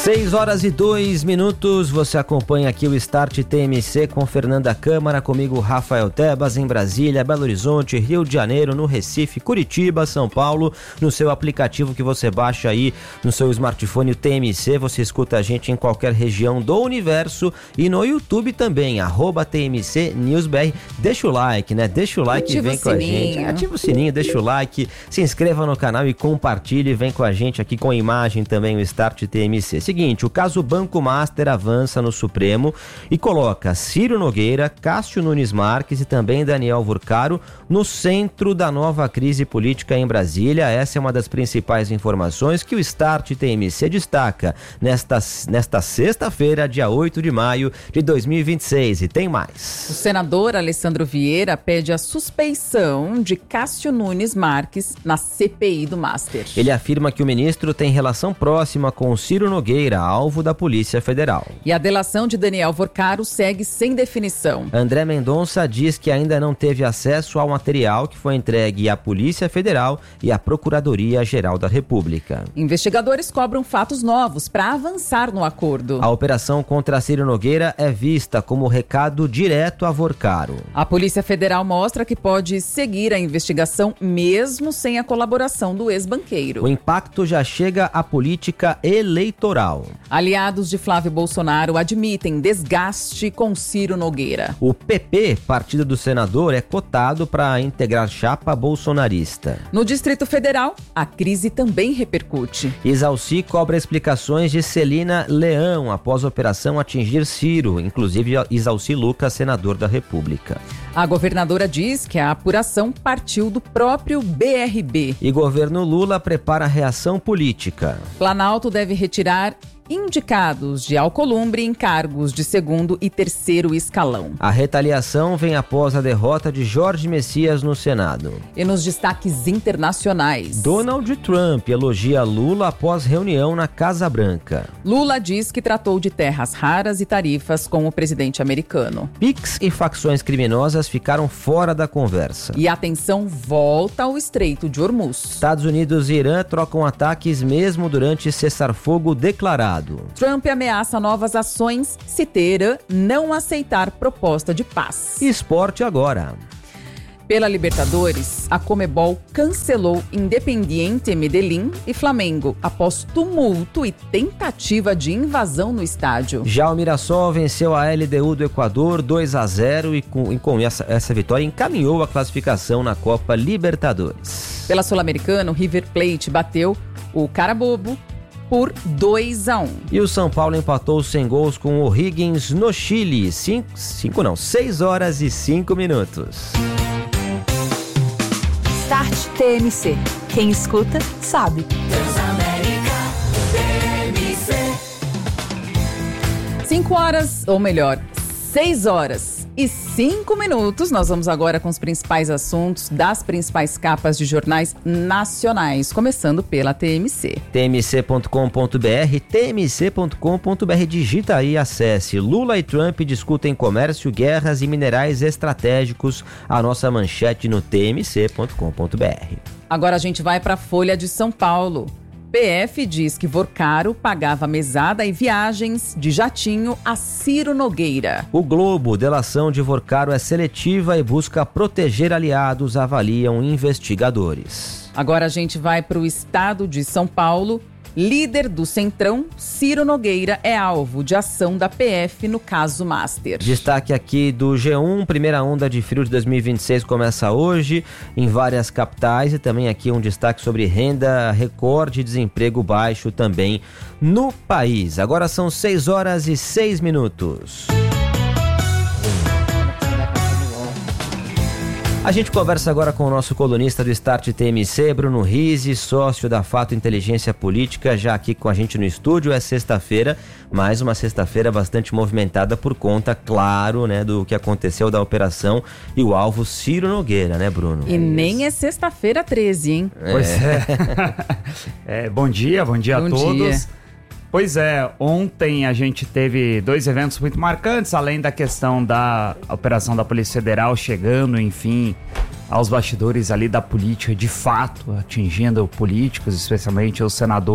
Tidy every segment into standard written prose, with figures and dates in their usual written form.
6h02, você acompanha aqui o Start TMC com Fernanda Câmara, comigo Rafael Tebas, em Brasília, Belo Horizonte, Rio de Janeiro, no Recife, Curitiba, São Paulo, no seu aplicativo que você baixa aí no seu smartphone, o TMC, você escuta a gente em qualquer região do universo e no YouTube também, @TMC NewsBR. Deixa o like, né? Deixa o like e vem com a gente. Ativa o sininho, deixa o like, se inscreva no canal e compartilhe, vem com a gente aqui com imagem também o Start TMC. Seguinte, o caso Banco Master avança no Supremo e coloca Ciro Nogueira, Cássio Nunes Marques e também Daniel Vorcaro no centro da nova crise política em Brasília. Essa é uma das principais informações que o Start TMC destaca nesta sexta-feira, dia 8 de maio de 2026. E tem mais. O senador Alessandro Vieira pede a suspeição de Cássio Nunes Marques na CPI do Master. Ele afirma que o ministro tem relação próxima com Ciro Nogueira, alvo da Polícia Federal. E a delação de Daniel Vorcaro segue sem definição. André Mendonça diz que ainda não teve acesso ao material que foi entregue à Polícia Federal e à Procuradoria-Geral da República. Investigadores cobram fatos novos para avançar no acordo. A operação contra Ciro Nogueira é vista como recado direto a Vorcaro. A Polícia Federal mostra que pode seguir a investigação mesmo sem a colaboração do ex-banqueiro. O impacto já chega à política eleitoral. Aliados de Flávio Bolsonaro admitem desgaste com Ciro Nogueira. O PP, partido do senador, é cotado para integrar chapa bolsonarista. No Distrito Federal, a crise também repercute. Isalci cobra explicações de Celina Leão após a operação atingir Ciro, inclusive Isalci Lucas, senador da República. A governadora diz que a apuração partiu do próprio BRB. E governo Lula prepara reação política. Planalto deve retirar indicados de Alcolumbre em cargos de segundo e terceiro escalão. A retaliação vem após a derrota de Jorge Messias no Senado. E nos destaques internacionais, Donald Trump elogia Lula após reunião na Casa Branca. Lula diz que tratou de terras raras e tarifas com o presidente americano. PIX e facções criminosas ficaram fora da conversa. E a atenção volta ao Estreito de Hormuz. Estados Unidos e Irã trocam ataques mesmo durante cessar-fogo declarado. Trump ameaça novas ações se Teherã não aceitar proposta de paz. Esporte agora. Pela Libertadores, a Conmebol cancelou Independiente Medellín e Flamengo após tumulto e tentativa de invasão no estádio. Já o Mirassol venceu a LDU do Equador 2-0 e com essa vitória encaminhou a classificação na Copa Libertadores. Pela Sul-Americana, o River Plate bateu o Carabobo por 2-1. E o São Paulo empatou sem gols com o O'Higgins no Chile. 6h05. Start TMC. Quem escuta, sabe. Transamérica TMC. 6h05. Nós vamos agora com os principais assuntos das principais capas de jornais nacionais, começando pela TMC. tmc.com.br, tmc.com.br, digita aí, acesse. Lula e Trump discutem comércio, guerras e minerais estratégicos. A nossa manchete no tmc.com.br. Agora a gente vai para a Folha de São Paulo. PF diz que Vorcaro pagava mesada e viagens de jatinho a Ciro Nogueira. O Globo, delação de Vorcaro é seletiva e busca proteger aliados, avaliam investigadores. Agora a gente vai para o estado de São Paulo. Líder do Centrão, Ciro Nogueira, é alvo de ação da PF no caso Master. Destaque aqui do G1, primeira onda de frio de 2026 começa hoje em várias capitais e também aqui um destaque sobre renda recorde e desemprego baixo também no país. Agora são 6h06. A gente conversa agora com o nosso colunista do Start TMC, Bruno Rizzi, sócio da Fato Inteligência Política, já aqui com a gente no estúdio. É sexta-feira, mais uma sexta-feira bastante movimentada por conta, claro, né, do que aconteceu da operação e o alvo Ciro Nogueira, né, Bruno? E nem é sexta-feira 13, hein? Pois é. Bom dia a todos. Pois é, ontem a gente teve dois eventos muito marcantes, além da questão da operação da Polícia Federal chegando, enfim, aos bastidores ali da política, de fato, atingindo políticos, especialmente o senador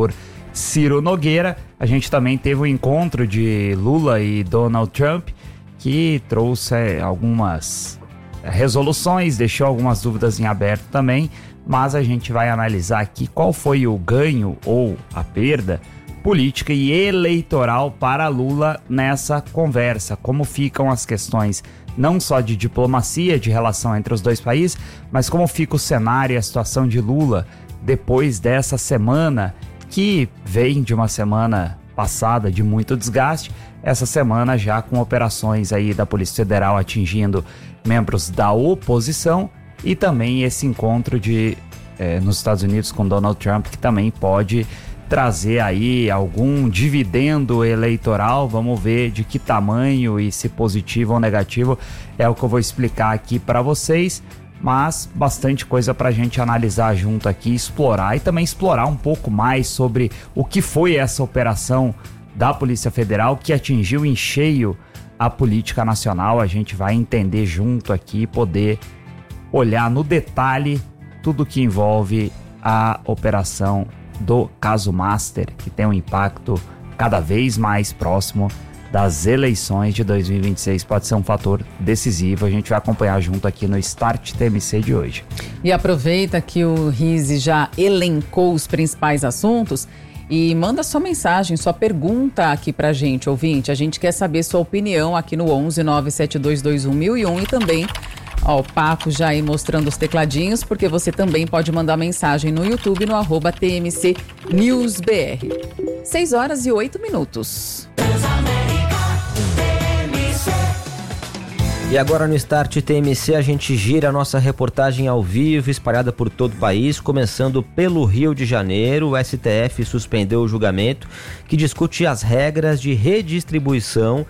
Ciro Nogueira. A gente também teve um encontro de Lula e Donald Trump, que trouxe algumas resoluções, deixou algumas dúvidas em aberto também, mas a gente vai analisar aqui qual foi o ganho ou a perda política e eleitoral para Lula nessa conversa, como ficam as questões não só de diplomacia, de relação entre os dois países, mas como fica o cenário e a situação de Lula depois dessa semana, que vem de uma semana passada de muito desgaste, essa semana já com operações aí da Polícia Federal atingindo membros da oposição e também esse encontro nos Estados Unidos com Donald Trump, que também pode trazer aí algum dividendo eleitoral. Vamos ver de que tamanho e se positivo ou negativo, é o que eu vou explicar aqui para vocês, mas bastante coisa para a gente analisar junto aqui, explorar e também explorar um pouco mais sobre o que foi essa operação da Polícia Federal que atingiu em cheio a política nacional. A gente vai entender junto aqui, poder olhar no detalhe tudo que envolve a operação do caso Master, que tem um impacto cada vez mais próximo das eleições de 2026. Pode ser um fator decisivo. A gente vai acompanhar junto aqui no Start TMC de hoje. E aproveita que o Rizzi já elencou os principais assuntos e manda sua mensagem, sua pergunta aqui pra gente, ouvinte. A gente quer saber sua opinião aqui no 11 97221 1001 e também... Ó, o Paco já aí mostrando os tecladinhos, porque você também pode mandar mensagem no YouTube no @TMC NewsBR. 6h08. E agora no Start TMC a gente gira a nossa reportagem ao vivo, espalhada por todo o país, começando pelo Rio de Janeiro. O STF suspendeu o julgamento que discute as regras de redistribuição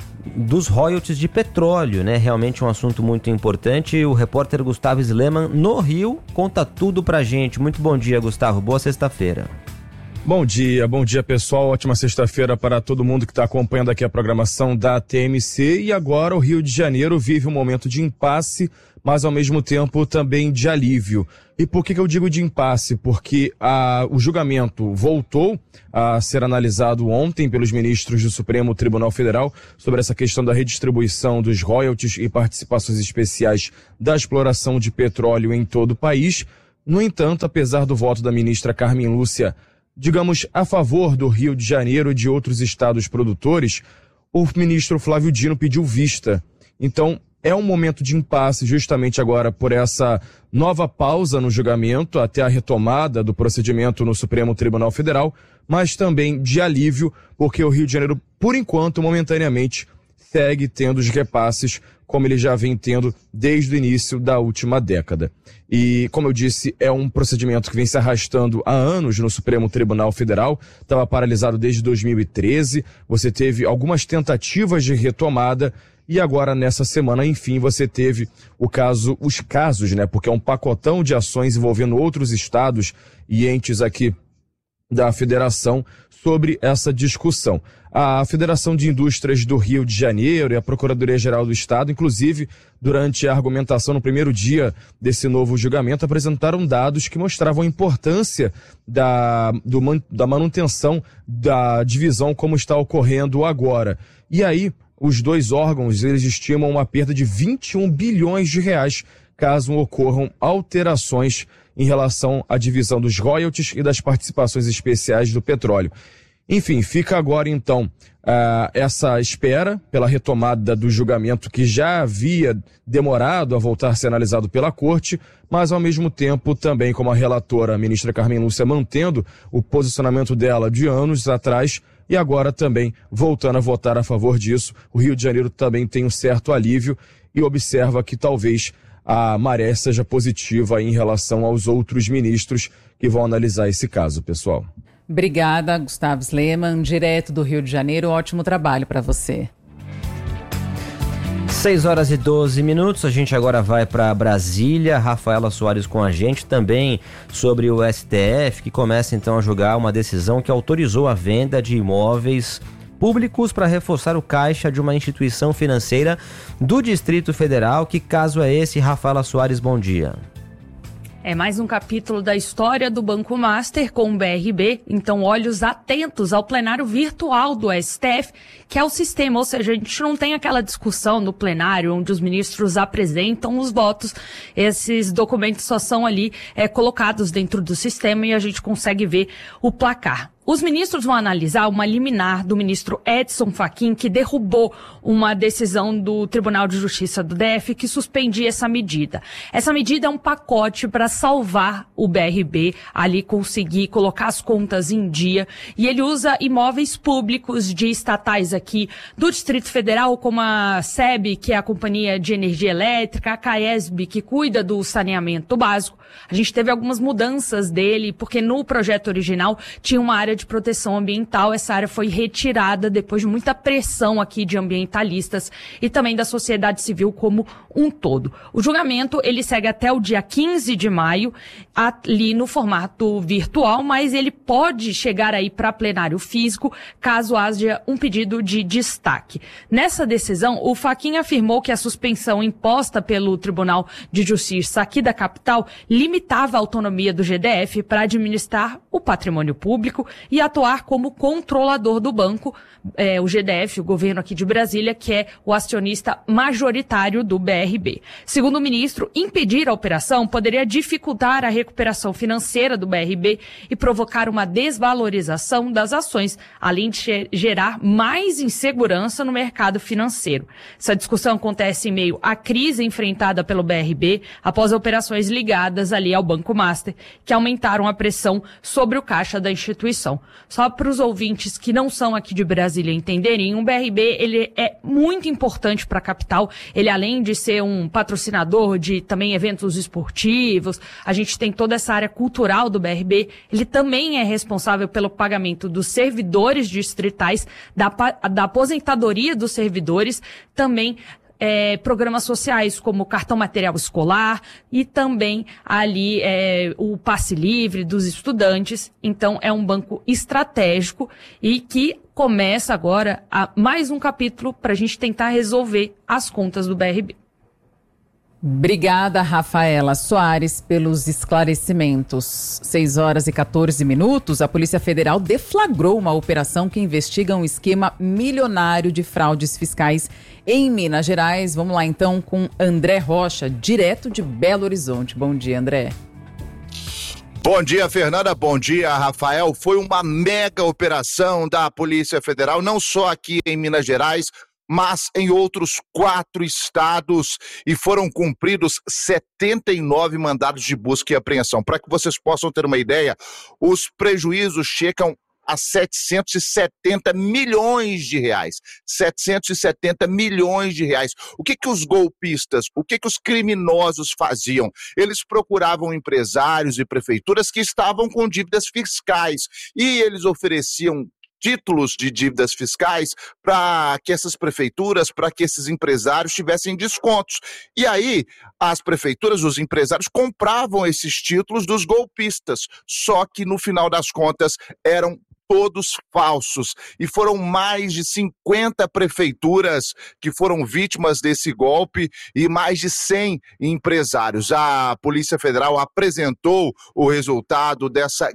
dos royalties de petróleo, né? Realmente um assunto muito importante. O repórter Gustavo Sleman, no Rio, conta tudo pra gente. Muito bom dia, Gustavo. Boa sexta-feira. Bom dia pessoal, ótima sexta-feira para todo mundo que está acompanhando aqui a programação da TMC. E agora o Rio de Janeiro vive um momento de impasse, mas ao mesmo tempo também de alívio. E por que eu digo de impasse? Porque o julgamento voltou a ser analisado ontem pelos ministros do Supremo Tribunal Federal sobre essa questão da redistribuição dos royalties e participações especiais da exploração de petróleo em todo o país. No entanto, apesar do voto da ministra Carmen Lúcia, digamos, a favor do Rio de Janeiro e de outros estados produtores, o ministro Flávio Dino pediu vista. Então, é um momento de impasse justamente agora por essa nova pausa no julgamento até a retomada do procedimento no Supremo Tribunal Federal, mas também de alívio, porque o Rio de Janeiro, por enquanto, momentaneamente, segue tendo os repasses como ele já vem tendo desde o início da última década. E, como eu disse, é um procedimento que vem se arrastando há anos no Supremo Tribunal Federal, estava paralisado desde 2013, você teve algumas tentativas de retomada e agora nessa semana, enfim, você teve os casos, né? Porque é um pacotão de ações envolvendo outros estados e entes aqui da federação sobre essa discussão. A Federação de Indústrias do Rio de Janeiro e a Procuradoria-Geral do Estado, inclusive, durante a argumentação no primeiro dia desse novo julgamento, apresentaram dados que mostravam a importância da manutenção da divisão como está ocorrendo agora. E aí, os dois órgãos, eles estimam uma perda de 21 bilhões de reais caso ocorram alterações em relação à divisão dos royalties e das participações especiais do petróleo. Enfim, fica agora então essa espera pela retomada do julgamento que já havia demorado a voltar a ser analisado pela Corte, mas ao mesmo tempo também, como a relatora, a ministra Carmen Lúcia, mantendo o posicionamento dela de anos atrás e agora também voltando a votar a favor disso. O Rio de Janeiro também tem um certo alívio e observa que talvez a maré seja positiva em relação aos outros ministros que vão analisar esse caso, pessoal. Obrigada, Gustavo Sleman, direto do Rio de Janeiro. Ótimo trabalho para você. 6h12, a gente agora vai para Brasília. Rafaela Soares com a gente também sobre o STF, que começa então a julgar uma decisão que autorizou a venda de imóveis públicos para reforçar o caixa de uma instituição financeira do Distrito Federal. Que caso é esse, Rafaela Soares? Bom dia. É mais um capítulo da história do Banco Master com o BRB, então olhos atentos ao plenário virtual do STF, que é o sistema, ou seja, a gente não tem aquela discussão no plenário onde os ministros apresentam os votos, esses documentos só são ali colocados dentro do sistema e a gente consegue ver o placar. Os ministros vão analisar uma liminar do ministro Edson Fachin, que derrubou uma decisão do Tribunal de Justiça do DF que suspendia essa medida. Essa medida é um pacote para salvar o BRB, ali conseguir colocar as contas em dia, e ele usa imóveis públicos de estatais aqui do Distrito Federal, como a SEB, que é a Companhia de Energia Elétrica, a CAESB, que cuida do saneamento básico. A gente teve algumas mudanças dele, porque no projeto original tinha uma área de proteção ambiental. Essa área foi retirada depois de muita pressão aqui de ambientalistas e também da sociedade civil como um todo. O julgamento, ele segue até o dia 15 de maio, ali no formato virtual, mas ele pode chegar aí para plenário físico, caso haja um pedido de destaque. Nessa decisão, o Fachin afirmou que a suspensão imposta pelo Tribunal de Justiça aqui da capital limitava a autonomia do GDF para administrar o patrimônio público e atuar como controlador do banco, o GDF, o governo aqui de Brasília, que é o acionista majoritário do BRB. Segundo o ministro, impedir a operação poderia dificultar a recuperação financeira do BRB e provocar uma desvalorização das ações, além de gerar mais insegurança no mercado financeiro. Essa discussão acontece em meio à crise enfrentada pelo BRB após operações ligadas ali ao Banco Master, que aumentaram a pressão sobre o caixa da instituição. Só para os ouvintes que não são aqui de Brasília entenderem, o BRB ele é muito importante para a capital. Ele, além de ser um patrocinador de também eventos esportivos, a gente tem toda essa área cultural do BRB. Ele também é responsável pelo pagamento dos servidores distritais, da aposentadoria dos servidores, também programas sociais como cartão material escolar e também ali o passe livre dos estudantes. Então é um banco estratégico e que começa agora mais um capítulo para a gente tentar resolver as contas do BRB. Obrigada, Rafaela Soares, pelos esclarecimentos. 6h14, a Polícia Federal deflagrou uma operação que investiga um esquema milionário de fraudes fiscais em Minas Gerais. Vamos lá então com André Rocha, direto de Belo Horizonte. Bom dia, André. Bom dia, Fernanda. Bom dia, Rafael. Foi uma mega operação da Polícia Federal, não só aqui em Minas Gerais, mas em outros 4 estados, e foram cumpridos 79 mandados de busca e apreensão. Para que vocês possam ter uma ideia, os prejuízos chegam a 770 milhões de reais. 770 milhões de reais. O que os golpistas, o que os criminosos faziam? Eles procuravam empresários e prefeituras que estavam com dívidas fiscais e eles ofereciam títulos de dívidas fiscais para que essas prefeituras, para que esses empresários tivessem descontos. E aí, as prefeituras, os empresários compravam esses títulos dos golpistas, só que no final das contas eram todos falsos, e foram mais de 50 prefeituras que foram vítimas desse golpe e mais de 100 empresários. A Polícia Federal apresentou o resultado dessa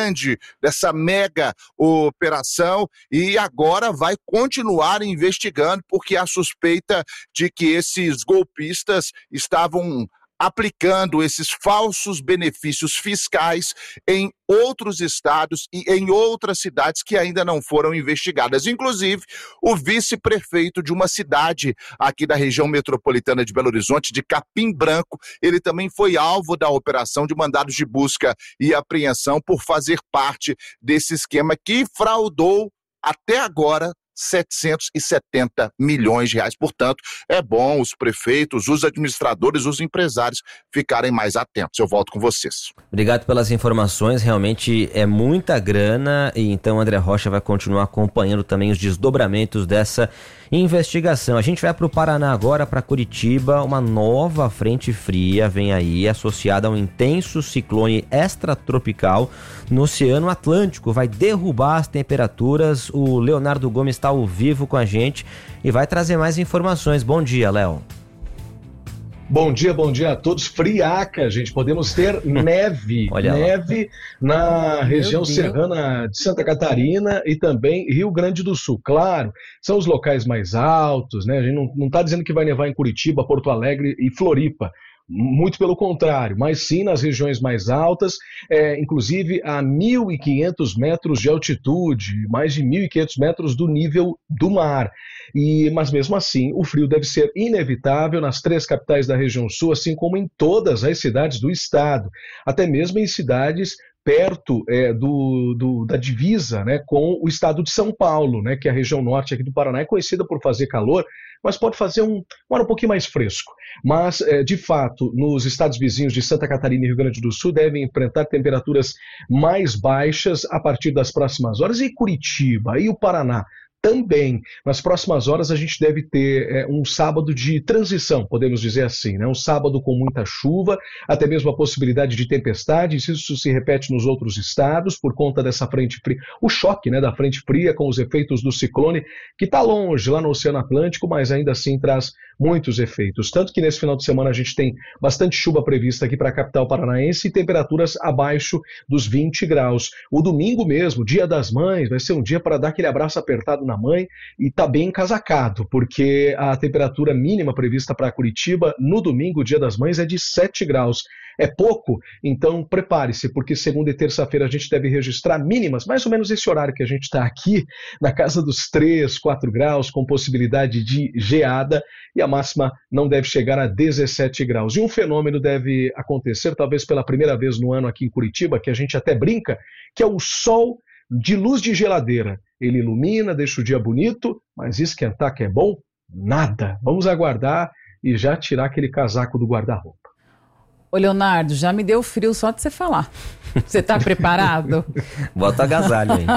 mega operação e agora vai continuar investigando, porque há suspeita de que esses golpistas estavam aplicando esses falsos benefícios fiscais em outros estados e em outras cidades que ainda não foram investigadas. Inclusive, o vice-prefeito de uma cidade aqui da região metropolitana de Belo Horizonte, de Capim Branco, ele também foi alvo da operação de mandados de busca e apreensão por fazer parte desse esquema que fraudou até agora 770 milhões de reais. Portanto, é bom os prefeitos, os administradores, os empresários ficarem mais atentos. Eu volto com vocês. Obrigado pelas informações, realmente é muita grana e então André Rocha vai continuar acompanhando também os desdobramentos dessa investigação. A gente vai para o Paraná agora, para Curitiba. Uma nova frente fria vem aí, associada a um intenso ciclone extratropical no Oceano Atlântico. Vai derrubar as temperaturas. O Leonardo Gomes está ao vivo com a gente e vai trazer mais informações. Bom dia, Léo. Bom dia a todos. Friaca, gente. Podemos ter neve. Neve na região serrana de Santa Catarina e também Rio Grande do Sul. Claro, são os locais mais altos, né? A gente não está dizendo que vai nevar em Curitiba, Porto Alegre e Floripa. Muito pelo contrário, mas sim nas regiões mais altas, inclusive a 1.500 metros de altitude, mais de 1.500 metros do nível do mar. Mas mesmo assim, o frio deve ser inevitável nas 3 capitais da região sul, assim como em todas as cidades do estado, até mesmo em cidades perto da divisa, né, com o estado de São Paulo, né, que é a região norte aqui do Paraná é conhecida por fazer calor, mas pode fazer um ar um pouquinho mais fresco. Mas, de fato, nos estados vizinhos de Santa Catarina e Rio Grande do Sul devem enfrentar temperaturas mais baixas a partir das próximas horas. E Curitiba e o Paraná também. Nas próximas horas a gente deve ter um sábado de transição, podemos dizer assim, né? Um sábado com muita chuva, até mesmo a possibilidade de tempestades. Isso se repete nos outros estados por conta dessa frente fria, o choque, né, da frente fria com os efeitos do ciclone, que está longe lá no Oceano Atlântico, mas ainda assim traz muitos efeitos. Tanto que nesse final de semana a gente tem bastante chuva prevista aqui para a capital paranaense e temperaturas abaixo dos 20 graus. O domingo mesmo, Dia das Mães, vai ser um dia para dar aquele abraço apertado na mãe e tá bem encasacado, porque a temperatura mínima prevista para Curitiba no domingo, Dia das Mães, é de 7 graus. É pouco? Então prepare-se, porque segunda e terça-feira a gente deve registrar mínimas, mais ou menos esse horário que a gente está aqui, na casa dos 3, 4 graus, com possibilidade de geada, e a máxima não deve chegar a 17 graus. E um fenômeno deve acontecer, talvez pela primeira vez no ano aqui em Curitiba, que a gente até brinca, que é o sol de luz de geladeira. Ele ilumina, deixa o dia bonito, mas esquentar que é bom? Nada. Vamos aguardar e já tirar aquele casaco do guarda-roupa. Ô Leonardo, já me deu frio só de você falar. Você tá preparado? Bota agasalho aí.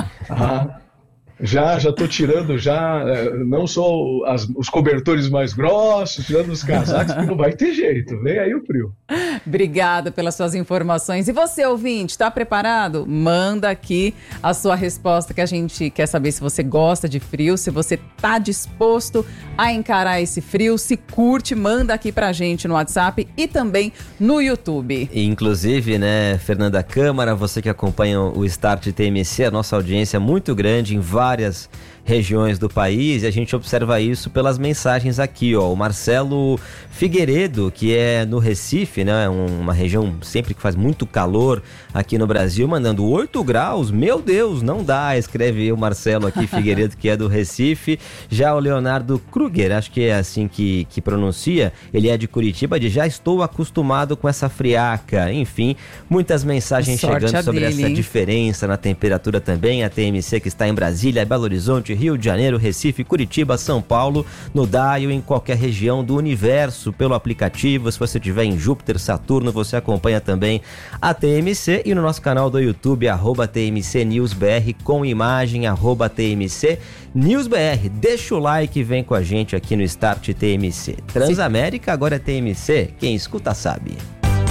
Já estou tirando, não só os cobertores mais grossos, tirando os casacos, que não vai ter jeito, vem aí o frio. Obrigada pelas suas informações. E você, ouvinte, está preparado? Manda aqui a sua resposta, que a gente quer saber se você gosta de frio, se você está disposto a encarar esse frio, se curte, manda aqui pra gente no WhatsApp e também no YouTube. E, inclusive, né, Fernanda Câmara, você que acompanha o Start TMC, a nossa audiência é muito grande em várias regiões do país, e a gente observa isso pelas mensagens aqui, ó. O Marcelo Figueiredo, que é no Recife, né, uma região sempre que faz muito calor aqui no Brasil, mandando 8 graus, meu Deus, não dá, escreve o Marcelo aqui, Figueiredo, que é do Recife. Já o Leonardo Kruger, acho que é assim que pronuncia, ele é de Curitiba, já estou acostumado com essa friaca. Enfim, muitas mensagens chegando sobre essa diferença na temperatura também. A TMC que está em Brasília, Belo Horizonte, Rio de Janeiro, Recife, Curitiba, São Paulo, no dial, em qualquer região do universo, pelo aplicativo. Se você estiver em Júpiter, Saturno, você acompanha também a TMC, e no nosso canal do YouTube, @TMC News BR, com imagem, @TMC News BR. Deixa o like e vem com a gente aqui no Start TMC. Transamérica agora é TMC, quem escuta sabe.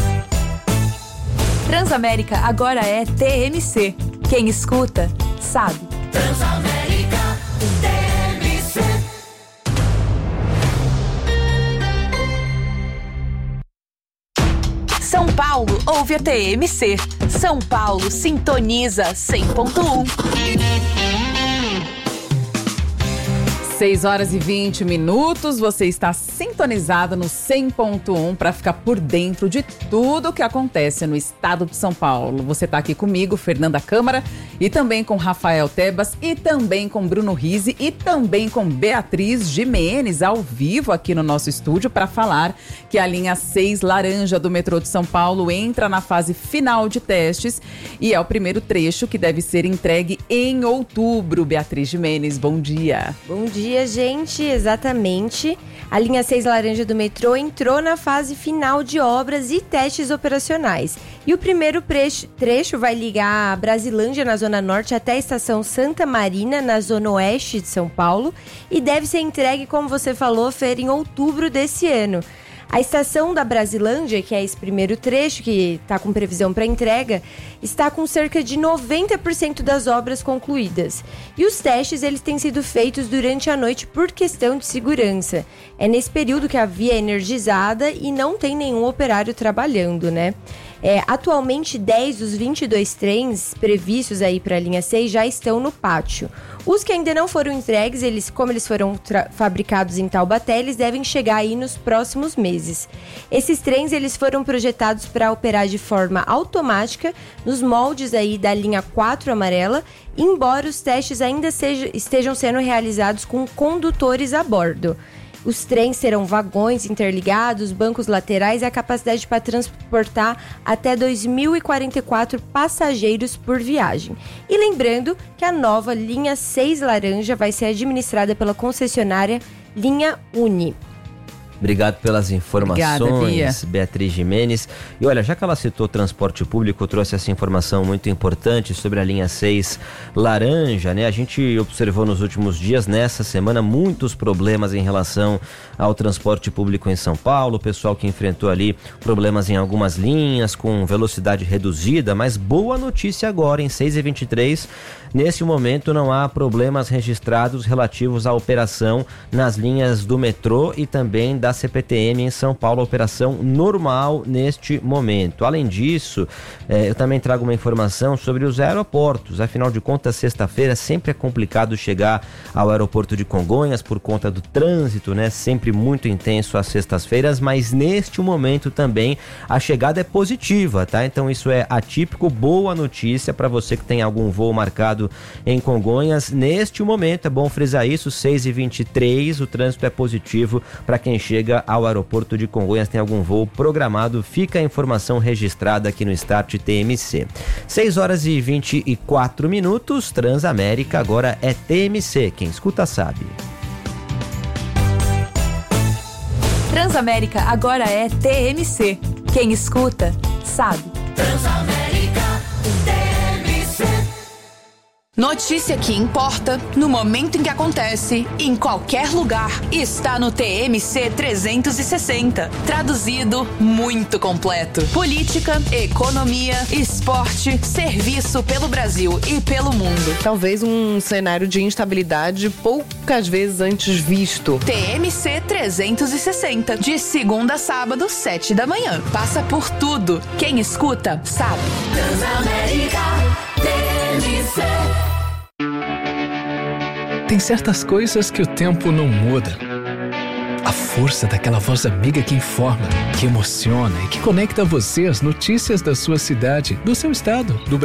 Transamérica agora é TMC, quem escuta sabe. Transamérica TMC. São Paulo ouve a TMC. São Paulo sintoniza 100.1. 6 horas e 20 minutos, você está sintonizado no 100.1 para ficar por dentro de tudo que acontece no estado de São Paulo. Você está aqui comigo, Fernanda Câmara, e também com Rafael Tebas, e também com Bruno Rizzi, e também com Beatriz Jimenez, ao vivo aqui no nosso estúdio, para falar que a linha 6 laranja do metrô de São Paulo entra na fase final de testes e é o primeiro trecho que deve ser entregue em outubro. Beatriz Jimenez, bom dia. Bom dia, gente. Exatamente. A linha 6 laranja do metrô entrou na fase final de obras e testes operacionais. E o primeiro trecho vai ligar a Brasilândia, na Zona Norte, até a estação Santa Marina, na Zona Oeste de São Paulo. E deve ser entregue, como você falou, Fer, em outubro desse ano. A estação da Brasilândia, que é esse primeiro trecho que está com previsão para entrega, está com cerca de 90% das obras concluídas. E os testes eles têm sido feitos durante a noite por questão de segurança. É nesse período que a via é energizada e não tem nenhum operário trabalhando, né? Atualmente, 10 dos 22 trens previstos aí para a linha 6 já estão no pátio. Os que ainda não foram entregues, como eles foram fabricados em Taubaté, eles devem chegar aí nos próximos meses. Esses trens eles foram projetados para operar de forma automática nos moldes aí da linha 4 amarela, embora os testes ainda estejam sendo realizados com condutores a bordo. Os trens terão vagões interligados, bancos laterais e a capacidade para transportar até 2.044 passageiros por viagem. E lembrando que a nova linha 6 laranja vai ser administrada pela concessionária Linha Uni. Obrigado pelas informações, Obrigada, Beatriz Gimenez. E olha, já que ela citou transporte público, eu trouxe essa informação muito importante sobre a linha 6 laranja, né? A gente observou nos últimos dias, nessa semana, muitos problemas em relação ao transporte público em São Paulo. O pessoal que enfrentou ali problemas em algumas linhas, com velocidade reduzida, mas boa notícia agora, em 6h23, nesse momento não há problemas registrados relativos à operação nas linhas do metrô e também da CPTM em São Paulo, operação normal neste momento. Além disso, eu também trago uma informação sobre os aeroportos. Afinal de contas, sexta-feira sempre é complicado chegar ao aeroporto de Congonhas por conta do trânsito, né? Sempre muito intenso às sextas-feiras, mas neste momento também a chegada é positiva, tá? Então isso é atípico, boa notícia para você que tem algum voo marcado em Congonhas. Neste momento, é bom frisar isso, 6h23, o trânsito é positivo para quem chega ao aeroporto de Congonhas, tem algum voo programado, fica a informação registrada aqui no Start TMC. 6h24, Transamérica agora é TMC, quem escuta sabe. Transamérica agora é TMC, quem escuta sabe. Transamérica TMC. Notícia que importa, no momento em que acontece, em qualquer lugar, está no TMC 360. Traduzido, muito completo. Política, economia, esporte, serviço pelo Brasil e pelo mundo. Talvez um cenário de instabilidade poucas vezes antes visto. TMC 360, de segunda a sábado, 7 da manhã. Passa por tudo. Quem escuta, sabe. Transamérica TMC. Tem certas coisas que o tempo não muda. A força daquela voz amiga que informa, que emociona e que conecta você às notícias da sua cidade, do seu estado, do Brasil.